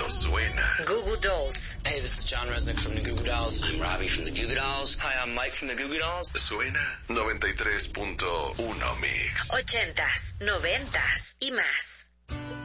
Esto suena. Goo Goo Dolls. Hey, this is John Resnick from the Goo Goo Dolls. I'm Robbie from the Goo Goo Dolls. Hi, I'm Mike from the Goo Goo Dolls. Suena 93.1 Mix. 80s, 90s y más.